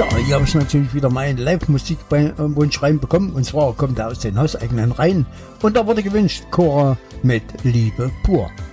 Ja, hier habe ich natürlich wieder meinen Live-Musik-Wunsch reinbekommen. Und zwar kommt er aus den hauseigenen Reihen. Und da wurde gewünscht Cora mit Liebe pur.